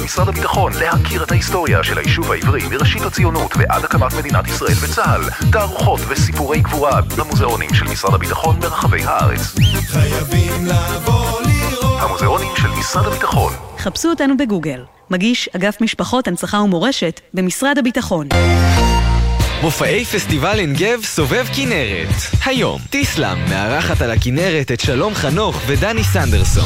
של משרד הביטחון להכיר את ההיסטוריה של היישוב העברי מראשית הציונות ועד הקמת מדינת ישראל וצה"ל, תערוכות וסיפורי גבורה במוזיאונים של משרד הביטחון ברחבי הארץ. חייבים לבוא לראות. המוזיאונים של משרד הביטחון. חפשו אותנו בגוגל. מגיש אגף משפחות, הנצחה ומורשת במשרד הביטחון. מופעי פסטיבל עין גב סובב כנרת. היום טיסלאם מארחת על הכנרת את שלום חנוך ודני סנדרסון.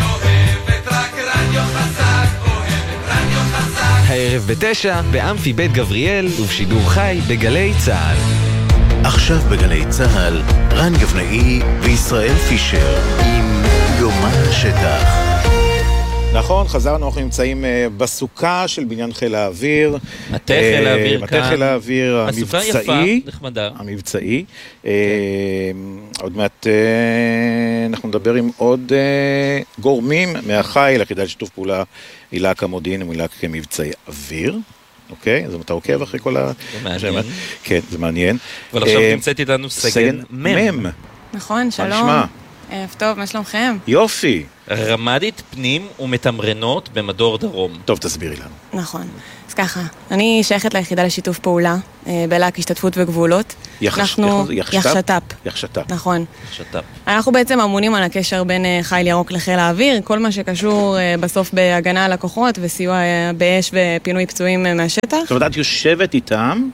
הערב ב9 באמפי בית גבריאל ובשידור חי בגלי צהל. עכשיו בגלי צהל רן גבנאי וישראל פישר עם יומן השטח. נכון, חזרנו, אנחנו נמצאים בסוכה של בניין חיל האוויר. מטה חיל האוויר כאן. מטה חיל האוויר המבצעי. הסוכה יפה, נחמדה. המבצעי. עוד מעט אנחנו נדבר עם עוד גורמים מהחיל, היחידה לשיתוף פעולה הילה כמודיעין והילה כמבצעי אוויר. אוקיי? אז אתה עוקב אחרי כל ה... זה מעניין. כן, זה מעניין. אבל עכשיו נמצאת איתנו סגן מם. נכון, שלום. ערב טוב, מה שלומכם? יופי. רמ"דית פנים ומתמרנות במדור דרום. טוב, תסבירי לנו. נכון. אז ככה, אני שייכת ליחידה לשיתוף פעולה, בלהק השתתפות וגבולות. יחשת"פ. יחשת"פ. נכון. יחשת"פ. אנחנו בעצם אמונים על הקשר בין חיל ירוק לחיל האוויר, כל מה שקשור בסוף בהגנה על לקוחות וסיוע באש ופינוי פצועים מהשטח. זאת אומרת, את יושבת איתם,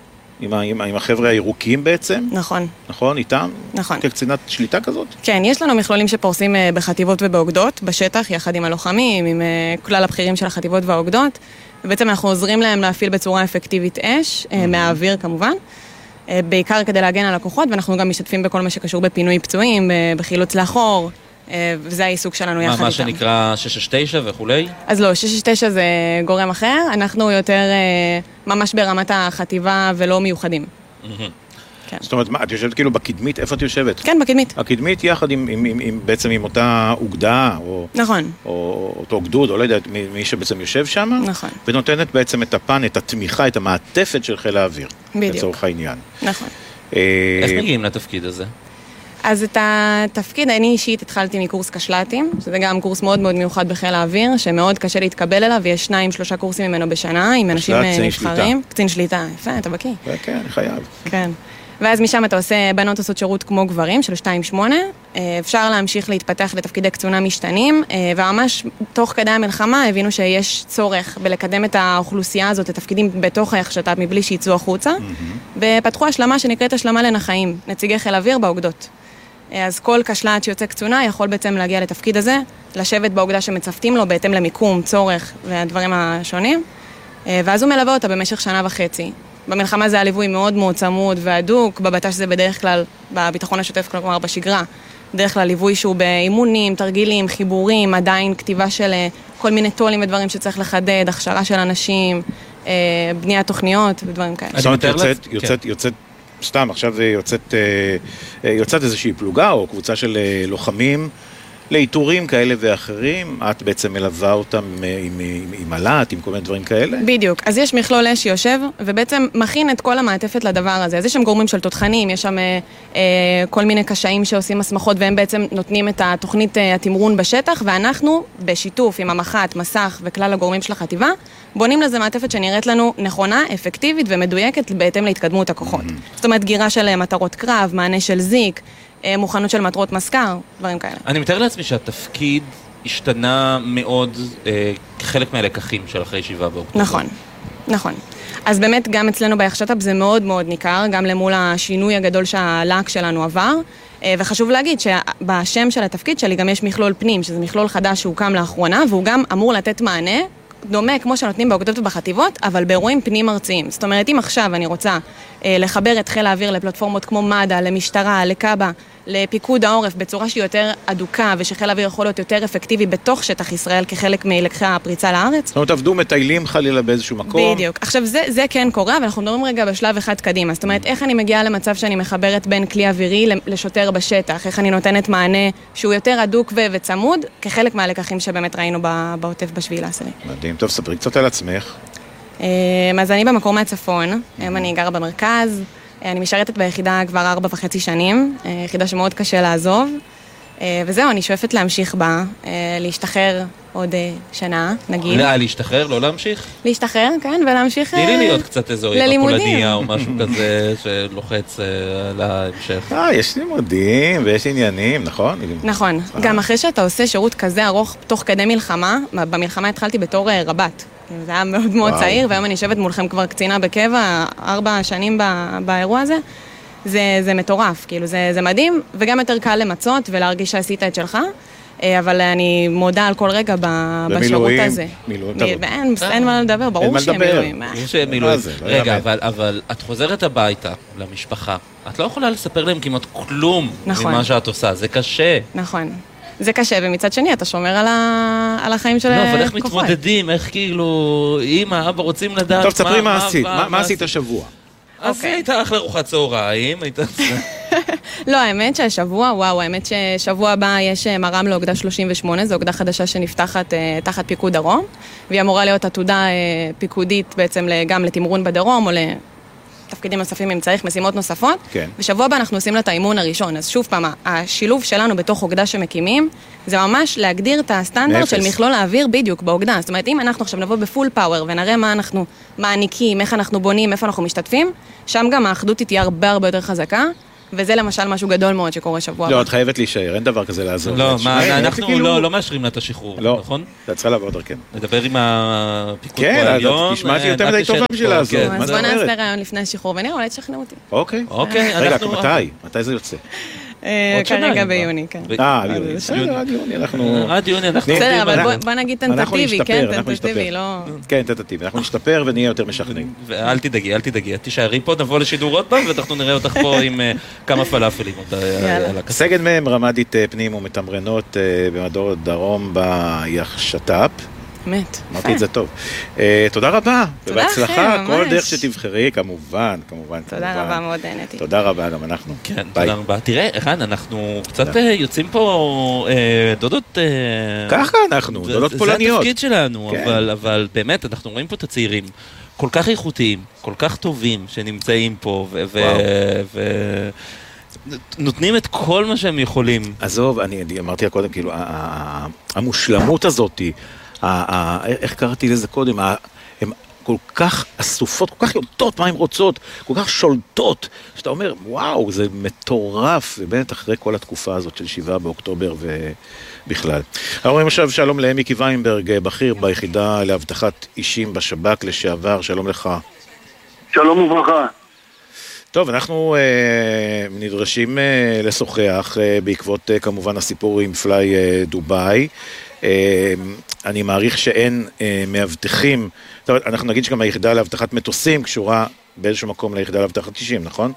עם החבר'ה הירוקים בעצם? נכון. נכון, איתם? נכון. כקצינת שליטה כזאת? כן, יש לנו מכלולים שפורסים בחטיבות ובאוגדות, בשטח, יחד עם הלוחמים, עם כלל הבכירים של החטיבות והאוגדות, ובעצם אנחנו עוזרים להם להפעיל בצורה אפקטיבית אש, מהאוויר כמובן, בעיקר כדי להגן על לקוחות, ואנחנו גם משתתפים בכל מה שקשור בפינוי פצועים, בחילוץ לאחור, וזה העיסוק שלנו יחד איתם. מה שנקרא 669 וכולי? אז לא, 669 זה גורם אחר, אנחנו יותר ממש ברמת החטיבה ולא מיוחדים. זאת אומרת, את יושבת כאילו בקדמית, איפה את יושבת? כן, בקדמית. הקדמית יחד בעצם עם אותה אוגדה, נכון. או אותו גדוד, או לא יודעת, מי שבעצם יושב שם, נכון. ונותנת בעצם את הפן, את התמיכה, את המעטפת של חיל האוויר. בדיוק. לצורך העניין. נכון. איך מגיעים לתפקיד הזה? אז את התפקיד, אני אישית התחלתי מקורס קשל"טים, שזה גם קורס מאוד מאוד מיוחד בחיל האוויר, שמאוד קשה להתקבל אליו, ויש 2-3 קורסים ממנו בשנה, עם אנשים נבחרים. קצין שליטה, יפה, אתה בקיא. כן, אני חייב. כן. ואז משם אתה עושה, בנות עושות שירות כמו גברים, של 2-8, אפשר להמשיך להתפתח לתפקידי קצונה משתנים, וממש תוך כדי המלחמה הבינו שיש צורך בלקדם את האוכלוסייה הזאת, לתפקידים בתוך היחשת"פ, מבלי שיצאו החוצה, ופתחו השלמה שנקראת השלמה לנחאים, נציגי חיל אוויר באוגדות. אז כל קשל"ט שיוצא קצונה יכול בעצם להגיע לתפקיד הזה, לשבת באוגדה שמצפתים לו בהתאם למיקום, צורך והדברים השונים, ואז הוא מלווה אותה במשך 1.5 שנה. במלחמה זה הליווי מאוד מאוד צמוד והדוק, בבט"ש זה בדרך כלל בביטחון השוטף, כלומר בשגרה, בדרך כלל ליווי שהוא באימונים, תרגילים, חיבורים, עדיין כתיבה של כל מיני טולים ודברים שצריך לחדד, הכשרה של אנשים, בניית תוכניות ודברים כאלה. זאת אומרת, יוצאת סתם, עכשיו יוצאת איזושהי פלוגה או קבוצה של לוחמים לאיתורים כאלה ואחרים, את בעצם מלווה אותם עם מל"ט, עם כל מיני דברים כאלה? בדיוק, אז יש מכלול אש שיושב ובעצם מכין את כל המעטפת לדבר הזה. אז יש שם גורמים של תותחנים, יש שם כל מיני קשיים שעושים הסמכות והם בעצם נותנים את התוכנית התמרון בשטח, ואנחנו בשיתוף עם המח"ט, מסך וכלל הגורמים של החטיבה, בונים לזה מעטפת שנראית לנו נכונה, אפקטיבית ומדויקת בהתאם להתקדמות הכוחות. זאת אומרת, גירה של מטרות קרב, מענה של זיק, מוכנות של מטרות מסקר, דברים כאלה. אני מתאר לעצמי שהתפקיד השתנה מאוד כחלק מהלקחים של אחרי 7 באוקטובר. נכון, נכון. אז באמת גם אצלנו ביחשת"פ זה מאוד מאוד ניכר, גם למול השינוי הגדול שהלהק שלנו עבר, וחשוב להגיד שבשם של התפקיד שלי גם יש מכלול פנים, שזה מכלול חדש שהוקם לאחרונה, והוא גם אמור לתת מענה דומה כמו שנותנים באוגדות ובחטיבות, אבל באירועים פנים ארציים. זאת אומרת, אם עכשיו אני רוצה לחבר את חיל האוויר לפלטפורמות כמו מד"א, למשטרה, לקב"א, לפיקוד העורף בצורה שהיא יותר אדוקה, ושחיל האוויר יכול להיות יותר אפקטיבי בתוך שטח ישראל כחלק מלקחי הפריצה לארץ. זאת אומרת, עבדו מטיילים חלילה באיזשהו מקום. בדיוק. עכשיו, זה כן קורה, ואנחנו מדברים רגע בשלב אחד קדימה. זאת אומרת, איך אני מגיעה למצב שאני מחברת בין כלי אווירי לשוטר בשטח? איך אני נותנת מענה שהוא יותר אדוק וצמוד, כחלק מהלקחים שבאמת ראינו בעוטף ב7/10. מדהים. טוב, ספרי קצת על עצמך. אז אני במקור מהצפון, אני גרה במרכז, אני משרתת ביחידה כבר 4.5 שנים, יחידה שמאוד קשה לעזוב, וזהו, אני שואפת להמשיך בה, להשתחרר עוד שנה, נגיד. להשתחרר, לא להמשיך? להשתחרר, כן, ולהמשיך תני לי להיות קצת איזו פולניה או משהו כזה שלוחץ על ההמשך. יש לימודים ויש עניינים, נכון? נכון, גם אחרי שאתה עושה שירות כזה ארוך תוך כדי מלחמה, במלחמה התחלתי בתור רבת. זה היה מאוד מאוד צעיר, והיום אני יושבת מולכם כבר קצינה בקבע, 4 שנים באירוע הזה. זה מטורף, כאילו זה מדהים, וגם יותר קל למצות ולהרגיש שעשית את שלך. אבל אני מודה על כל רגע בשירות הזה. אין מה לדבר, ברור שהם מילואים. רגע, אבל את חוזרת הביתה למשפחה, את לא יכולה לספר להם כמעט כלום ממה שאת עושה, זה קשה. נכון. זה קשה, ומצד שני אתה שומר על החיים של כוחות. אבל איך מתמודדים, איך כאילו, אמא, אבא רוצים לדעת. טוב, תספרי מה עשית, מה עשית השבוע? עשית אחלה ארוחת צהריים, לא, האמת שהשבוע, האמת ששבוע הבא יש מר"ם לאוגדה 38, זו אוגדה חדשה שנפתחת תחת פיקוד דרום, והיא אמורה להיות עתודה פיקודית בעצם גם לתמרון בדרום, או לתפקידים נוספים אם צריך, משימות נוספות. כן. ושבוע הבא אנחנו עושים לה את האימון הראשון, אז שוב פעם, השילוב שלנו בתוך אוגדה שמקימים, זה ממש להגדיר את הסטנדרט של מכלול האוויר בדיוק באוגדה. זאת אומרת, אם אנחנו עכשיו נבוא בפול פאוור ונראה מה אנחנו מעניקים, איך אנחנו בונים, איפה אנחנו משתתפים, שם גם האחדות תהיה הרבה יותר חזקה. וזה למשל משהו גדול מאוד שקורה שבוע הבא. לא, את חייבת להישאר, אין דבר כזה לעזור. לא, אנחנו לא מאשרים לה את השחרור, נכון? אתה צריכה לעבור דרכם. נדבר עם הפיקוד העליון. כן, תשמעתי יותר מדי טובה בשביל לעזור. אז בוא נעשה רעיון לפני השחרור, ונראה, אולי תשכנעו אותי. אוקיי. רגע, מתי? מתי זה יוצא? כרגע ביוני, כן. ביוני. עד יוני אנחנו... עד יוני אנחנו... בסדר, אבל בוא נגיד טנטטיבי, כן, טנטטיבי, לא... כן, טנטטיבי, אנחנו נשתפר ונהיה יותר משכנעים. אל תדאגי, תישארי פה, נבוא לשידור עוד פעם, ואנחנו נראה אותך פה עם כמה פלאפלים. סגן מהם רמ"דית פנים ומתמרנות במדור דרום ביחשת"פ. באמת. אמרתי את זה טוב. תודה רבה, ובהצלחה, כל דרך שתבחרי, כמובן. תודה רבה, מאוד נהניתי. תודה רבה, גם אנחנו. כן, תודה רבה. תראה, רן, אנחנו קצת יוצאים פה דודות... ככה אנחנו, דודות פולניות. זה התפקיד שלנו, אבל באמת, אנחנו רואים פה את הצעירים כל כך איכותיים, כל כך טובים שנמצאים פה, נותנים את כל מה שהם יכולים. עזוב, אני אמרתי קודם, כאילו, המושלמות הזאת, איך קראתי לזה קודם, הן כל כך אסופות, כל כך יודעות מה הן רוצות, כל כך שולטות, שאתה אומר, וואו, זה מטורף, ובאמת אחרי כל התקופה הזאת של 7 באוקטובר ובכלל. אנחנו רואים עכשיו שלום למיקי ויינברג, בכיר ביחידה להבטחת אישים בשב"כ לשעבר, שלום לך. שלום וברכה. טוב, אנחנו נדרשים לשוחח בעקבות כמובן הסיפור עם פליי דוביי. אני מעריך שאין מאבטחים, טוב, אנחנו נגיד שגם היחידה להבטחת מטוסים קשורה באיזשהו מקום ליחידה להבטחת אישים, נכון?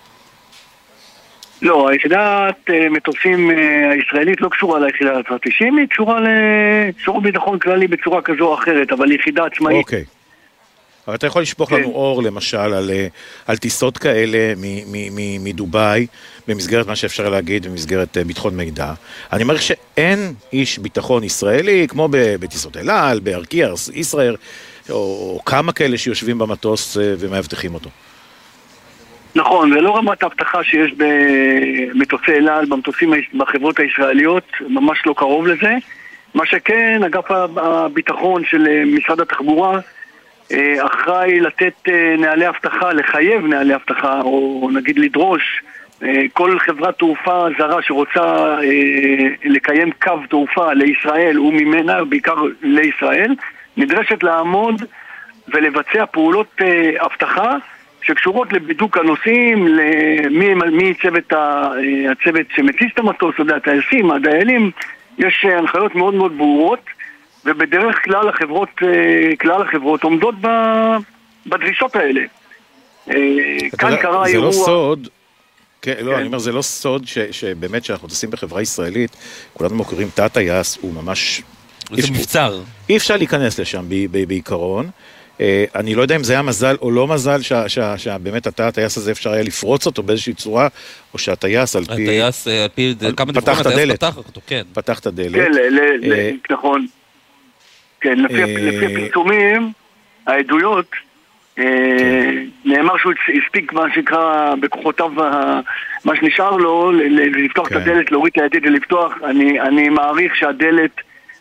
לא, היחידת מטוסים הישראלית לא קשורה ליחידה להבטחת אישים, היא קשורה לשירות ביטחון כללי בצורה כזו או אחרת, אבל יחידה עצמאית. אוקיי. אבל אתה יכול לשפוך לנו אור למשל על טיסות כאלה מדוביי, במסגרת מה שאפשר להגיד, במסגרת ביטחון מידע. אני מעריך שאין איש ביטחון ישראלי, כמו בטיסות אל על, בארקיע, ישראל, או כמה כאלה שיושבים במטוס ומאבטחים אותו. נכון, ולא רמת ההבטחה שיש במטוסי אל על, במטוסים בחברות הישראליות, ממש לא קרוב לזה. מה שכן, אגף הביטחון של משרד התחבורה, אחראי לתת נהלי הבטחה, לחייב נהלי הבטחה, או נגיד לדרוש כל חברת תעופה זרה שרוצה לקיים קו תעופה לישראל וממנה, בעיקר לישראל, נדרשת לעמוד ולבצע פעולות הבטחה שקשורות לבידוק הנוסעים, מי הצוות שמטיס את המטוס, הטייסים, הדיילים, יש הנחיות מאוד מאוד ברורות, ובדרך כלל החברות עומדות בדרישות האלה. כאן קרה זה אירוע... לא סוד, כן, לא, אני אומר, זה לא סוד שבאמת שאנחנו טסים בחברה ישראלית, כולנו מוכרים תא טייס, הוא ממש... זה מבצר. אי אפשר להיכנס לשם בעיקרון. אני לא יודע אם זה היה מזל או לא מזל, שבאמת התא הטייס הזה אפשר היה לפרוץ אותו באיזושהי צורה, או שהטייס על פי... הטייס, על פי כמה דיווחים, הטייס פתח אותו, כן. פתח את הדלת. כן, נכון. כן, לפי הפרסומים, העדויות, נאמר שהוא הספיק מה שנקרא בכוחותיו, מה שנשאר לו, לפתוח את הדלת, להוריד את הידית ולפתוח. אני מעריך שהדלת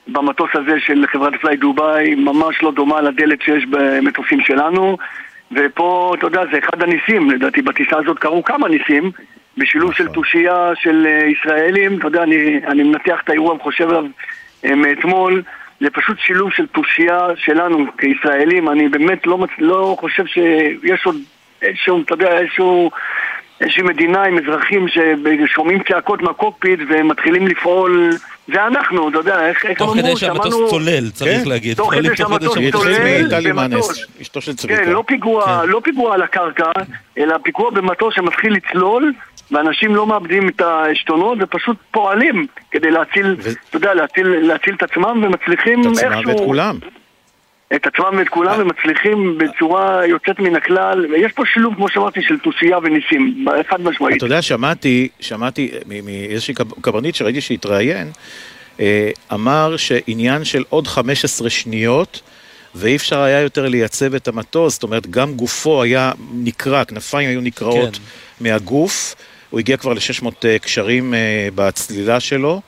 במטוס הזה של חברת פליי דוביי ממש לא דומה לדלת שיש במטוסים שלנו, ופה, אתה יודע, זה אחד הניסים, לדעתי בטיסה הזאת קרו כמה ניסים, בשילוב של תושייה של ישראלים, אתה יודע, אני מנתח את האירוע וחושב עליו מאתמול, זה פשוט שילוב של תושייה שלנו כישראלים, אני באמת לא חושב שיש עוד איזשהו, אתה יודע, איזושהי מדינה עם אזרחים ששומעים צעקות מהקוקפיט ומתחילים לפעול, זה אנחנו, אתה יודע, איך תוך כדי שהמטוס צולל, צריך להגיד. תוך כדי שהמטוס צולל במטוס. אשתו של צביקה. כן, לא פיגוע על הקרקע, אלא פיגוע במטוס שמתחיל לצלול, ואנשים לא מאבדים את העשתונות ופשוט פועלים כדי להציל, אתה יודע, להציל את עצמם ומצליחים איכשהו... את עצמם ואת כולם. את עצמם ואת כולם ומצליחים בצורה יוצאת מן הכלל, ויש פה שילוב, כמו שאמרתי, של תושייה וניסים, אחד משמעית. אתה יודע, שמעתי מאיזושהי קברניט שראיתי שהתראיין, אמר שעניין של עוד 15 שניות, ואי אפשר היה יותר לייצב את המטוס, זאת אומרת, גם גופו היה נקרע, כנפיים היו נקרעות מהגוף, הוא הגיע כבר ל-600 קשרים בצלילה שלו,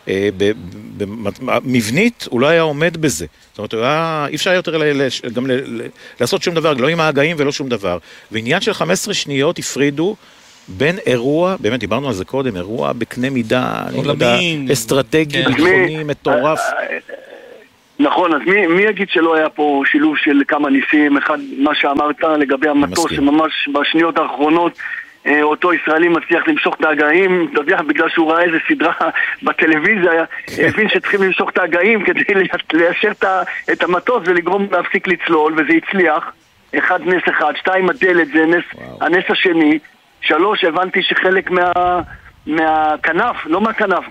מבנית הוא לא היה עומד בזה, זאת אומרת, אי אפשר יותר גם לעשות שום דבר, לא עם ההגאים ולא שום דבר, ועניין של 15 שניות הפרידו בין אירוע, באמת דיברנו על זה קודם, אירוע בקנה מידה, אסטרטגי, ביטחוני, מטורף. נכון, אז מי יגיד שלא היה פה שילוב של כמה ניסים, אחד מה שאמרת לגבי המטוס, שממש בשניות האחרונות אותו ישראלי מצליח למשוך את ההגאים, אתה יודע, בגלל שהוא ראה איזה סדרה בטלוויזיה, הבין שצריכים למשוך את ההגאים כדי ליישר את המטוס ולגרום להפסיק לצלול, וזה הצליח. אחד, נס אחד, 2, הדלת, זה הנס השני, 3, הבנתי שחלק מהכנף, לא מהכנף,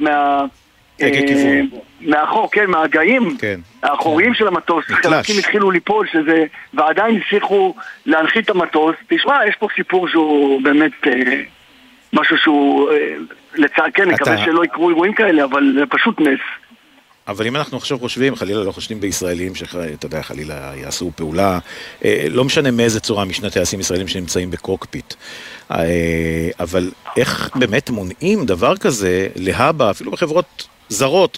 מהאחור, כן, מההגאים האחוריים של המטוס, חלקים התחילו ליפול, ועדיין הצליחו להנחית את המטוס. תשמע, יש פה סיפור שהוא באמת משהו שהוא כן, נקווה שלא יקרו אירועים כאלה, אבל זה פשוט נס. אבל אם אנחנו עכשיו חושבים, חלילה לא חושבים בישראלים שאתה יודע, חלילה יעשו פעולה, לא משנה מאיזה צורה משני טייסים ישראלים שנמצאים בקוקפיט, אבל איך באמת מונעים דבר כזה להבא, אפילו בחברות זרות,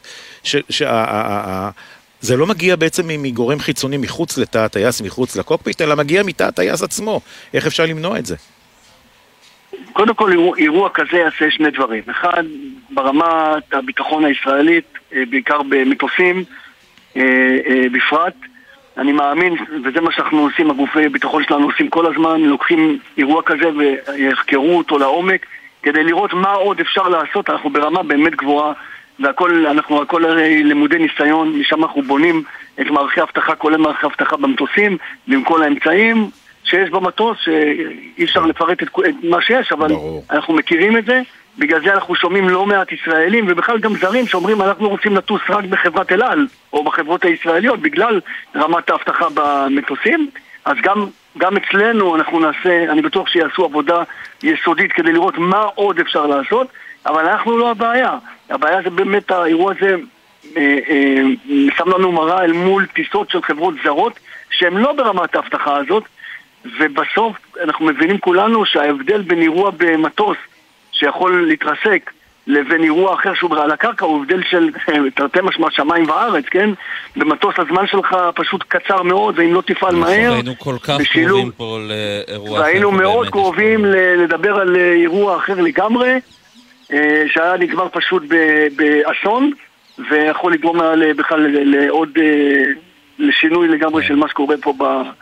זה לא מגיע בעצם מגורם חיצוני מחוץ לתא הטייס, מחוץ לקוקפיט, אלא מגיע מתא הטייס עצמו. איך אפשר למנוע את זה? קודם כל, אירוע כזה יעשה שני דברים. אחד, ברמת הביטחון הישראלית, בעיקר במטוסים, בפרט, אני מאמין, וזה מה שאנחנו עושים, הגופי הביטחון שלנו עושים כל הזמן, לוקחים אירוע כזה ויחקרו אותו לעומק, כדי לראות מה עוד אפשר לעשות. אנחנו ברמה באמת גבוהה, אנחנו הכל הרי לימודי ניסיון, משם אנחנו בונים את מערכי הבטחה, כולל מערכי הבטחה במטוסים, ועם כל האמצעים שיש במטוס, שאי אפשר לפרט את מה שיש, אבל אנחנו מכירים את זה, בגלל זה אנחנו שומעים לא מעט ישראלים, ובכלל גם זרים שאומרים אנחנו רוצים לטוס רק בחברת אל על, או בחברות הישראליות, בגלל רמת ההבטחה במטוסים. אז גם אצלנו אנחנו נעשה, אני בטוח שיעשו עבודה יסודית כדי לראות מה עוד אפשר לעשות, אבל אנחנו לא הבעיה. הבעיה זה באמת האירוע הזה שם לנו מראה אל מול טיסות של חברות זרות שהן לא ברמת ההבטחה הזאת, ובסוף אנחנו מבינים כולנו שההבדל בין אירוע במטוס שיכול להתרסק לבין אירוע אחר שהוא על הקרקע הוא הבדל של תרתי משמע שמיים וארץ, כן? במטוס הזמן שלך פשוט קצר מאוד, ואם לא תפעל מהר היינו כל כך קרובים פה לאירוע אחר, והיינו מאוד קרובים לדבר על אירוע אחר לגמרי שהיה נגמר פשוט באסון, ויכול לגרום בכלל לעוד לשינוי לגמרי של מה שקורה פה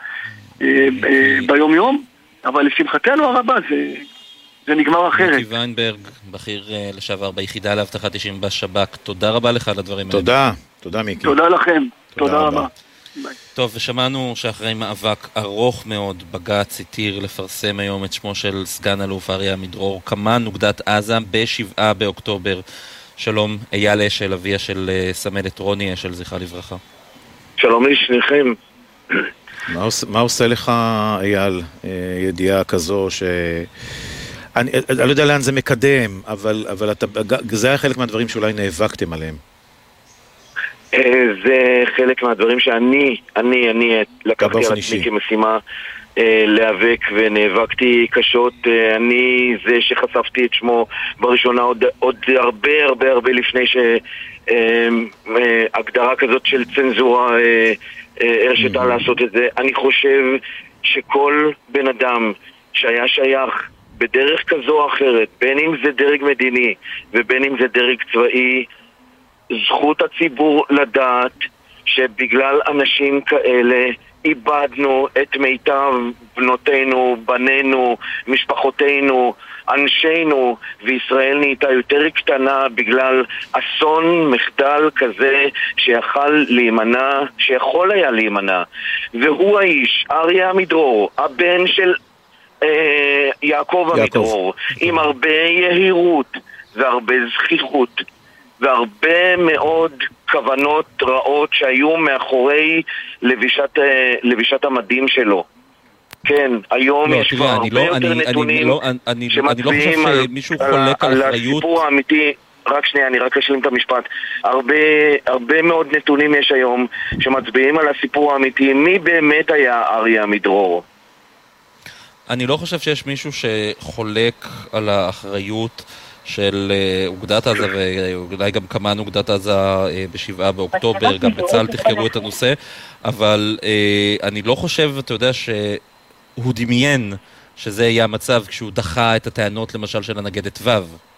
ביום יום, אבל לשמחתנו הרבה זה נגמר אחרת. מיקי ויינברג, בכיר לשעבר ביחידה לאבטחת אישים בשב"כ, תודה רבה לך על הדברים האלה. תודה מיקי. תודה לכם, תודה רבה. טוב, ושמענו שאחרי מאבק ארוך מאוד, בג"ץ התיר לפרסם היום את שמו של סגן אלוף אריה עמידרור, קמ"ן אוגדת עזה ב7 באוקטובר. שלום, אייל אשל, אביה של סמלת רוני אשל, זכרה לברכה. שלום לשניכם. מה עושה לך, אייל, ידיעה כזו אני לא יודע לאן זה מקדם, אבל זה היה חלק מהדברים שאולי נאבקתם עליהם. זה חלק מהדברים שאני לקחתי על עצמי כמשימה להיאבק, ונאבקתי קשות. אני זה שחשפתי את שמו בראשונה עוד הרבה לפני שהגדרה כזאת של צנזורה הרשתה לעשות את זה. אני חושב שכל בן אדם שהיה שייך בדרך כזו או אחרת, בין אם זה דרג מדיני ובין אם זה דרג צבאי, זכות הציבור לדעת שבגלל אנשים כאלה איבדנו את מיטב בנותינו, בנינו, משפחותינו, אנשינו, וישראל נהייתה יותר קטנה בגלל אסון מחדל כזה שיכול היה להימנע. והוא האיש, אריה עמידרור, הבן של יעקב עמידרור, עם הרבה יהירות והרבה זכיחות והרבה מאוד כוונות רעות שהיו מאחורי לבישת המדים שלו. כן, היום יש כבר הרבה יותר נתונים שמצביעים על הסיפור האמיתי. רק שנייה, אני רק אשלים את המשפט. הרבה מאוד נתונים יש היום שמצביעים על הסיפור האמיתי. מי באמת היה אריה עמידרור? אני לא חושב שיש מישהו שחולק על האחריות של אוגדת עזה, ואולי גם כמה אוגדת עזה ב7 באוקטובר, גם בצה"ל תחקרו את הנושא, אבל אני לא חושב, אתה יודע, שהוא דמיין שזה יהיה המצב כשהוא דחה את הטענות למשל של הנגדת ו'.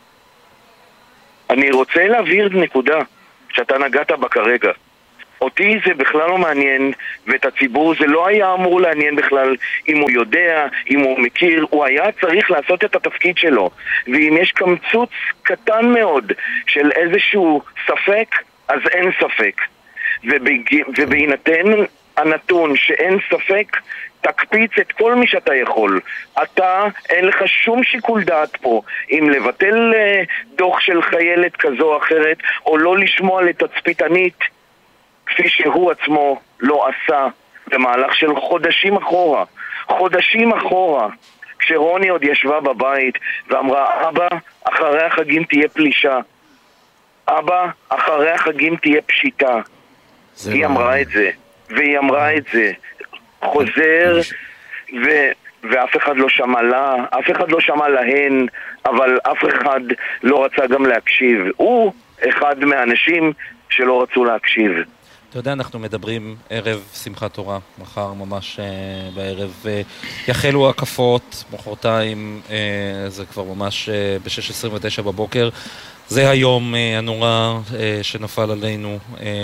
אני רוצה להבהיר נקודה שאתה נגעת בה כרגע. אותי זה בכלל לא מעניין, ואת הציבור זה לא היה אמור לעניין בכלל אם הוא יודע, אם הוא מכיר. הוא היה צריך לעשות את התפקיד שלו, ואם יש קמצוץ קטן מאוד של איזשהו ספק, אז אין ספק. ובהינתן הנתון שאין ספק, תקפיץ את כל מי שאתה יכול. אתה, אין לך שום שיקול דעת פה אם לבטל דוח של חיילת כזו או אחרת, או לא לשמוע לתצפיתנית כפי שהוא עצמו לא עשה במהלך של חודשים אחורה, כשרוני עוד ישבה בבית ואמרה, אבא, אחרי החגים תהיה פלישה, אבא, אחרי החגים תהיה פשיטה. היא אמרה את זה, והיא אמרה את זה חוזר, ואף אחד לא שמע לה, אף אחד לא שמע להן, אבל אף אחד לא רצה גם להקשיב. הוא אחד מהאנשים שלא רצו להקשיב. אתה יודע, אנחנו מדברים ערב שמחת תורה, מחר ממש בערב יחלו הקפות, מחרתיים זה כבר ממש ב-6:29 בבוקר. זה היום הנורא שנפל עלינו.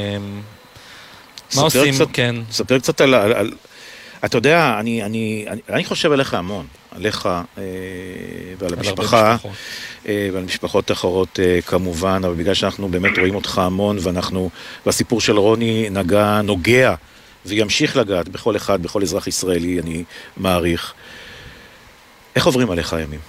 מה עושים? כן. ספר קצת על אתה יודע, אני חושב עליך המון, עליך ועל המשפחה ועל משפחות אחרות כמובן, אבל בגלל שאנחנו באמת רואים אותך המון, והסיפור של רוני נוגע וימשיך לגעת בכל אחד, בכל אזרח ישראלי, אני מעריך. איך עוברים עליך הימים?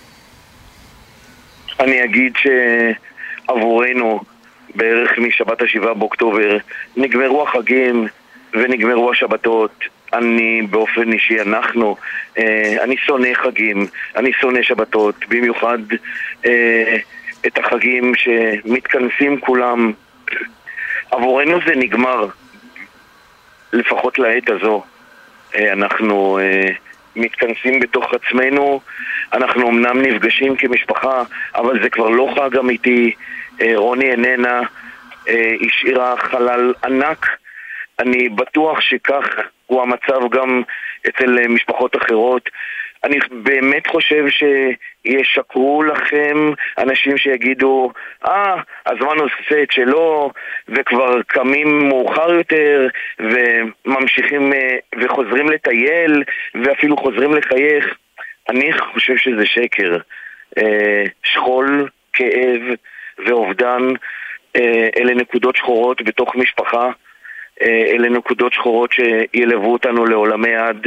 אני אגיד שעבורנו בערך משבת ה7 באוקטובר נגמרו החגים ונגמרו השבתות. אני באופן אישי, אני שונא חגים, אני שונא שבתות, במיוחד את החגים שמתכנסים כולם. עבורנו זה נגמר, לפחות לעת הזו. אנחנו מתכנסים בתוך עצמנו, אנחנו אמנם נפגשים כמשפחה, אבל זה כבר לא חג אמיתי. רוני איננה, השאירה חלל ענק. אני בטוח שכך הוא המצב גם אצל משפחות אחרות. אני באמת חושב שישקרו לכם אנשים שיגידו, הזמן עושה את שלו, וכבר קמים מאוחר יותר, וממשיכים וחוזרים לטייל, ואפילו חוזרים לחייך. אני חושב שזה שקר. שכול, כאב ואובדן, אלה נקודות שחורות בתוך משפחה. אלה נקודות שחורות שילוו אותנו לעולמי עד.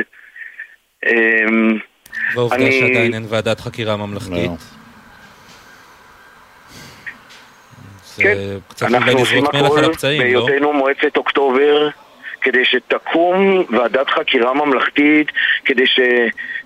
והעובדה שעדיין אין ועדת חקירה ממלכתית. כן, אנחנו עושים הכל בהיותנו מועצת אוקטובר, כדי שתקום ועדת חקירה ממלכתית, כדי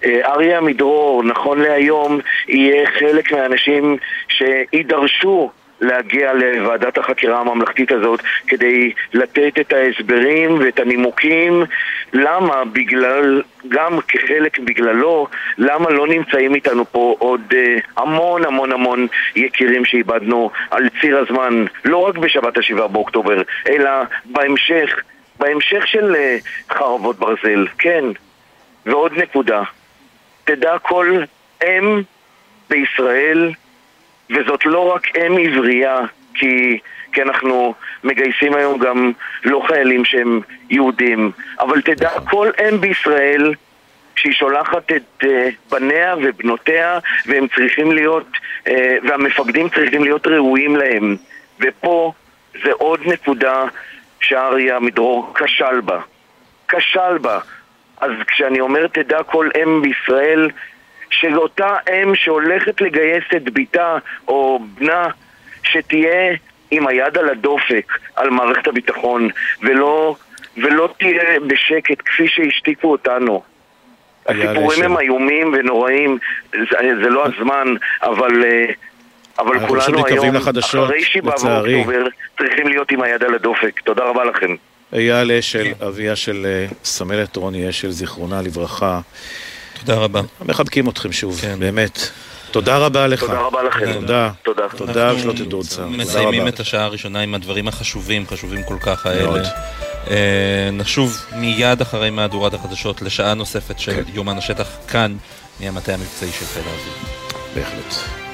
שאריה עמידרור נכון להיום יהיה חלק מהאנשים שידרשו להגיע לוועדת החקירה הממלכתית הזאת כדי לתת את ההסברים ואת הנימוקים למה, גם כחלק בגללו, למה לא נמצאים איתנו פה עוד המון יקירים שאיבדנו על ציר הזמן, לא רק בשבת ה7 באוקטובר, אלא בהמשך של חרבות ברזל, כן. ועוד נקודה, תדע כל אם בישראל, וזאת לא רק אם עברייה, כי אנחנו מגייסים היום גם לא חיילים שהם יהודים, אבל תדע כל אם בישראל שהיא שולחת את בניה ובנותיה, והם צריכים להיות, והמפקדים צריכים להיות ראויים להם. ופה זה עוד נקודה שאריה עמידרור כשל בה. אז כשאני אומר תדע כל אם בישראל, שאותה אם שהולכת לגייס את ביתה או בנה, שתהיה עם היד על הדופק על מערכת הביטחון, ולא תהיה בשקט כפי שהשתיקו אותנו. הסיפורים הם איומים ונוראים, זה לא הזמן, אבל כולנו היום, אחרי 7 באוקטובר, צריכים להיות עם היד על הדופק. תודה רבה לכם. אייל אשל, אביה של סמלת רוני אשל, זיכרונה לברכה. תודה רבה. מחבקים אתכם שוב, באמת. תודה רבה לך. תודה רבה לכם. תודה ושלא תדעו צער. מסיימים את השעה הראשונה עם הדברים חשובים כל כך האלה. נשוב מיד אחרי מהדורת החדשות לשעה נוספת של יומן השטח כאן מהמטה המבצעי של חיל האוויר. בהחלט.